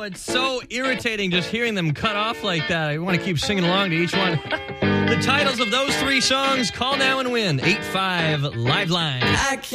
it's so irritating just hearing them cut off like that. I want to keep singing along to each one. The titles of those three songs, call now and win. 8-5 Liveline.